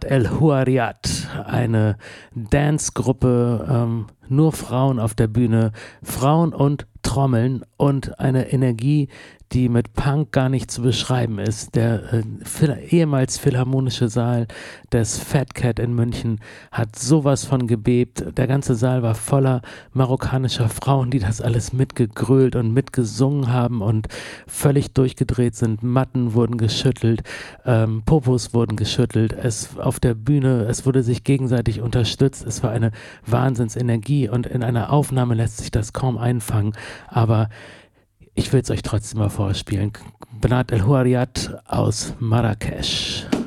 El Huariat, eine Dancegruppe, nur Frauen auf der Bühne, Frauen und Trommeln und eine Energie, die mit Punk gar nicht zu beschreiben ist. Der ehemals Philharmonische Saal des Fat Cat in München hat sowas von gebebt. Der ganze Saal war voller marokkanischer Frauen, die das alles mitgegrölt und mitgesungen haben und völlig durchgedreht sind. Matten wurden geschüttelt, Popos wurden geschüttelt. Auf der Bühne, es wurde sich gegenseitig unterstützt. Es war eine Wahnsinnsenergie und in einer Aufnahme lässt sich das kaum einfangen. Aber ich will es euch trotzdem mal vorspielen. Bnat El Huariat aus Marrakesch.